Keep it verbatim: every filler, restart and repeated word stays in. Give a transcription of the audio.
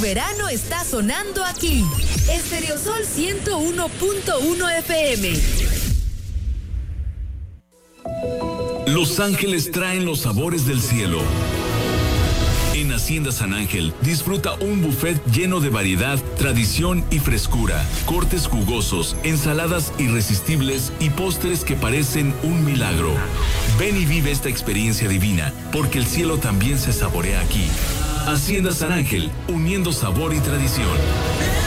verano está sonando aquí. Estereosol ciento uno punto uno F M. Los ángeles traen los sabores del cielo. En Hacienda San Ángel, disfruta un buffet lleno de variedad, tradición y frescura, cortes jugosos, ensaladas irresistibles y postres que parecen un milagro. Ven y vive esta experiencia divina, porque el cielo también se saborea aquí. Hacienda San Ángel, uniendo sabor y tradición.